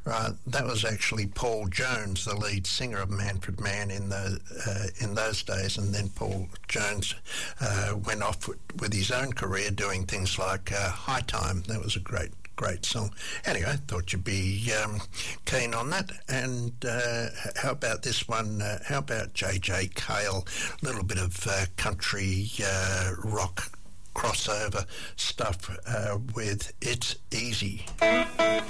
Right, that was actually Paul Jones, the lead singer of Manfred Mann in those days, and then Paul Jones went off with his own career doing things like High Time. That was a great song. Anyway, thought you'd be keen on that. And how about this one? How about J.J. Cale? A little bit of country rock crossover stuff with It's Easy.